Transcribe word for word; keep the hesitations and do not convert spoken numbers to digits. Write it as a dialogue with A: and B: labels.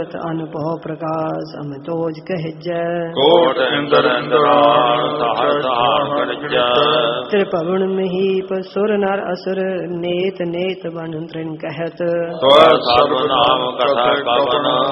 A: ਸੁਰਤ ਅਨੁਭਵ ਪ੍ਰਕਾਸ਼ ਅਮਿਤੋਜ ਕਹਿਜੈ।
B: ਕੋਟ ਇੰਦਰ ਇੰਦਰਾਨ ਸਹਸਾ ਕਰਜੈ।
A: ਤ੍ਰਿਭਵਨ ਮਹੀਪ ਸੁਰ ਨਰ ਅਸੁਰ ਨੇਤ ਨੇਤ ਬਨ ਤ੍ਰਿਨ ਕਹਿਤ।
B: ਸੋ ਸਰਬ ਨਾਮ ਕਥਾ ਕਵਨ